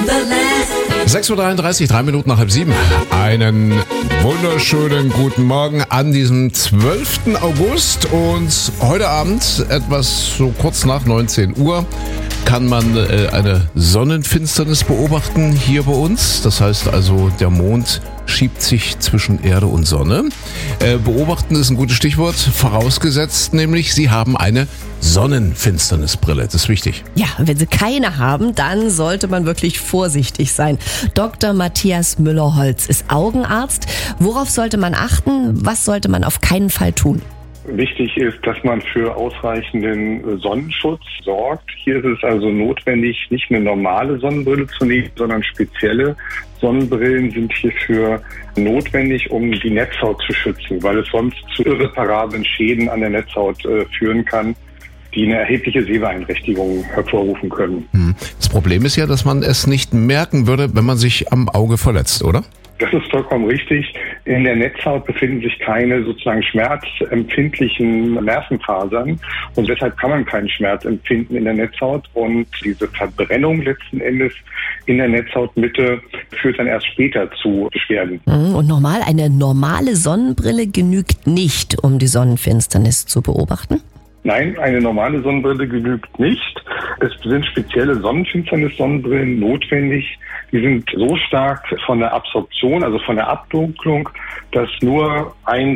6:33 Uhr, 3 Minuten nach 6:30. Einen wunderschönen guten Morgen an diesem 12. August. Und heute Abend, etwas so kurz nach 19 Uhr, kann man eine Sonnenfinsternis beobachten hier bei uns. Das heißt also, der Mond schiebt sich zwischen Erde und Sonne. Beobachten ist ein gutes Stichwort, vorausgesetzt nämlich, Sie haben eine Sonnenfinsternisbrille. Das ist wichtig. Ja, wenn Sie keine haben, dann sollte man wirklich vorsichtig sein. Dr. Matthias Müller-Holz ist Augenarzt. Worauf sollte man achten? Was sollte man auf keinen Fall tun? Wichtig ist, dass man für ausreichenden Sonnenschutz sorgt. Hier ist es also notwendig, nicht eine normale Sonnenbrille zu nehmen, sondern spezielle Sonnenbrillen sind hierfür notwendig, um die Netzhaut zu schützen, weil es sonst zu irreparablen Schäden an der Netzhaut führen kann, die eine erhebliche Sehbeeinträchtigung hervorrufen können. Das Problem ist ja, dass man es nicht merken würde, wenn man sich am Auge verletzt, oder? Das ist vollkommen richtig. In der Netzhaut befinden sich keine sozusagen schmerzempfindlichen Nervenfasern und deshalb kann man keinen Schmerz empfinden in der Netzhaut und diese Verbrennung letzten Endes in der Netzhautmitte führt dann erst später zu Beschwerden. Und eine normale Sonnenbrille genügt nicht, um die Sonnenfinsternis zu beobachten? Nein, eine normale Sonnenbrille genügt nicht. Es sind spezielle Sonnenfinsternis-Sonnenbrillen notwendig. Die sind so stark von der Absorption, also von der Abdunklung, dass nur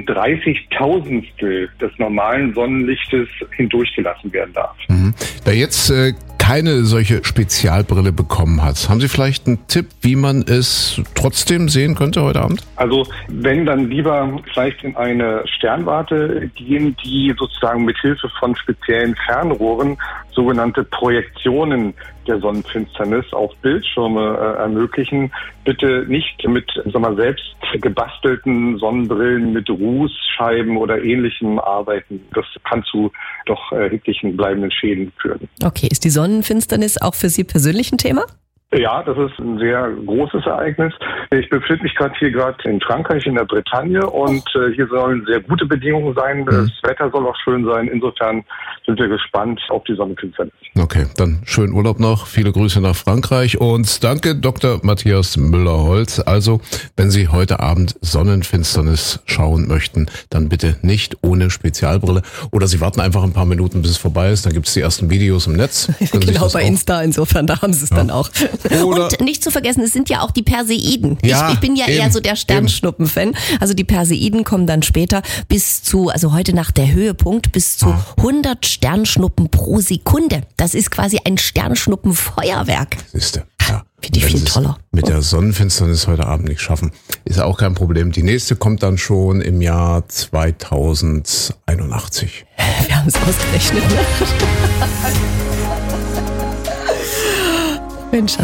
1/30.000stel des normalen Sonnenlichtes hindurchgelassen werden darf. Wer jetzt keine solche Spezialbrille bekommen hat, haben Sie vielleicht einen Tipp, wie man es trotzdem sehen könnte heute Abend? Also wenn, dann lieber vielleicht in eine Sternwarte gehen, die sozusagen mit Hilfe von speziellen Fernrohren sogenannte Projektionen der Sonnenfinsternis auf Bildschirme ermöglichen. Bitte nicht mit selbst gebastelten Sonnenbrillen mit Rußscheiben oder Ähnlichem arbeiten. Das kann zu doch erheblichen bleibenden Schäden führen. Okay, ist die Sonnenfinsternis auch für Sie persönlich ein Thema? Ja, das ist ein sehr großes Ereignis. Ich befinde mich gerade in Frankreich, in der Bretagne und hier sollen sehr gute Bedingungen sein. Das Wetter soll auch schön sein. Insofern sind wir gespannt auf die Sonnenfinsternis. Okay, dann schönen Urlaub noch. Viele Grüße nach Frankreich und danke Dr. Matthias Müller-Holz. Also, wenn Sie heute Abend Sonnenfinsternis schauen möchten, dann bitte nicht ohne Spezialbrille oder Sie warten einfach ein paar Minuten, bis es vorbei ist. Dann gibt es die ersten Videos im Netz. Genau, bei Insta. Insofern, da haben Sie es dann auch. Und nicht zu vergessen, es sind ja auch die Perseiden. Ja, ich bin ja eher so der Sternschnuppen-Fan. Also die Perseiden kommen dann später also heute Nacht der Höhepunkt, bis zu 100 Sternschnuppen pro Sekunde. Das ist quasi ein Sternschnuppenfeuerwerk. Siehste, ja. Finde ich viel toller. Mit der Sonnenfinsternis heute Abend nicht schaffen, ist auch kein Problem. Die nächste kommt dann schon im Jahr 2081. Wir haben es ausgerechnet, ne? Mensch.